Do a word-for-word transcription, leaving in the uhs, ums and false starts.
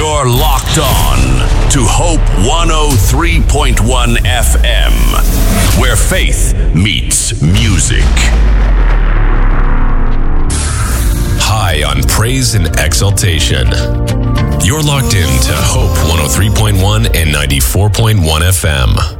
You're locked on to Hope one oh three point one F M, where faith meets music. High on praise and exaltation. You're locked in to Hope one oh three point one and ninety-four point one F M.